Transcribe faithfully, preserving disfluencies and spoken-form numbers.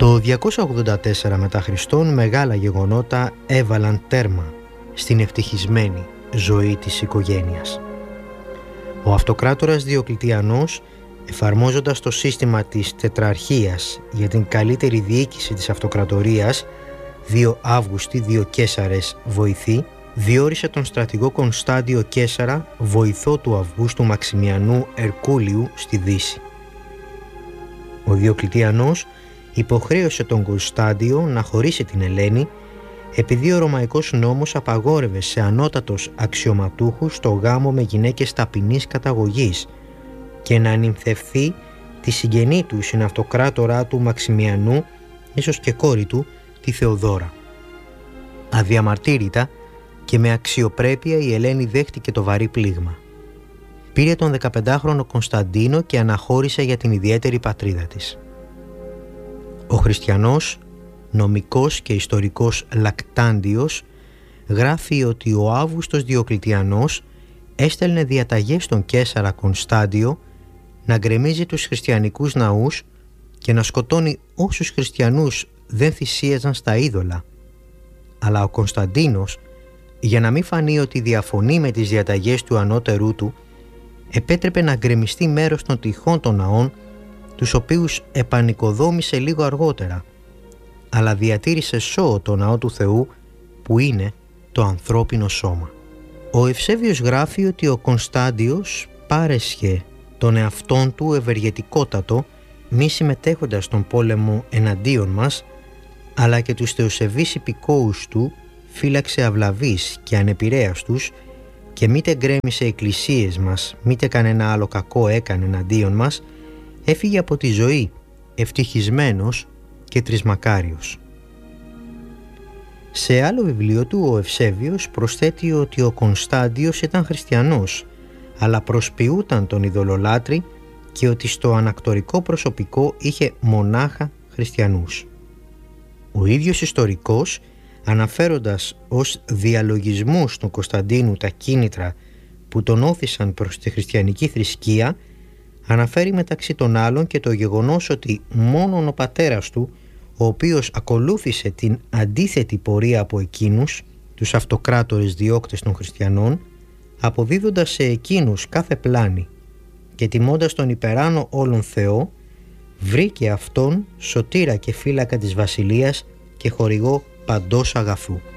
Το διακόσια ογδόντα τέσσερα μετά Χριστόν μεγάλα γεγονότα έβαλαν τέρμα στην ευτυχισμένη ζωή της οικογένειας. Ο αυτοκράτορας Διοκλητιανός, εφαρμόζοντας το σύστημα της τετραρχίας για την καλύτερη διοίκηση της αυτοκρατορίας, δύο Αύγουστοι, δύο Καίσαρες βοηθοί, διόρισε τον στρατηγό Κωνστάντιο Καίσαρα βοηθό του Αυγούστου Μαξιμιανού Ερκούλιου στη Δύση. Ο Διοκλητιανός υποχρέωσε τον Κωνστάντιο να χωρίσει την Ελένη, επειδή ο Ρωμαϊκός νόμος απαγόρευε σε ανώτατους αξιωματούχους το γάμο με γυναίκες ταπεινής καταγωγής και να ανυμφευθεί τη συγγενή του συναυτοκράτορά του Μαξιμιανού, ίσως και κόρη του, τη Θεοδόρα. Αδιαμαρτύρητα και με αξιοπρέπεια η Ελένη δέχτηκε το βαρύ πλήγμα. Πήρε τον δεκαπεντάχρονο Κωνσταντίνο και αναχώρησε για την ιδιαίτερη πατρίδα της. Ο χριστιανός, νομικός και ιστορικός Λακτάντιος γράφει ότι ο Αύγουστος Διοκλητιανός έστελνε διαταγές στον Καίσαρα Κωνστάντιο να γκρεμίζει τους χριστιανικούς ναούς και να σκοτώνει όσους χριστιανούς δεν θυσίαζαν στα είδωλα. Αλλά ο Κωνσταντίνος, για να μην φανεί ότι διαφωνεί με τις διαταγές του ανώτερού του, επέτρεπε να γκρεμιστεί μέρος των τυχών των ναών, τους οποίους επανοικοδόμησε λίγο αργότερα, αλλά διατήρησε σώο το ναό του Θεού που είναι το ανθρώπινο σώμα. Ο Ευσέβιος γράφει ότι ο Κωνστάντιος πάρεσχε τον εαυτόν του ευεργετικότατο, μη συμμετέχοντας στον πόλεμο εναντίον μας, αλλά και τους θεοσεβείς υπηκόους του φύλαξε αυλαβείς και ανεπηρέαστους και μήτε γκρέμισε εκκλησίες μας, μήτε κανένα άλλο κακό έκανε εναντίον μας, έφυγε από τη ζωή ευτυχισμένος και τρισμακάριος. Σε άλλο βιβλίο του ο Ευσέβιος προσθέτει ότι ο Κωνστάντιος ήταν χριστιανός, αλλά προσποιούταν τον ειδωλολάτρη και ότι στο ανακτορικό προσωπικό είχε μονάχα χριστιανούς. Ο ίδιος ιστορικός, αναφέροντας ως διαλογισμούς του Κωνσταντίνου τα κίνητρα που τον όθησαν προς τη χριστιανική θρησκεία, αναφέρει μεταξύ των άλλων και το γεγονός ότι μόνον ο πατέρας του, ο οποίος ακολούθησε την αντίθετη πορεία από εκείνους, τους αυτοκράτορες διώκτες των χριστιανών, αποδίδοντας σε εκείνους κάθε πλάνη και τιμώντας τον υπεράνω όλων Θεό, βρήκε αυτόν σωτήρα και φύλακα της βασιλείας και χορηγό παντός αγαθού.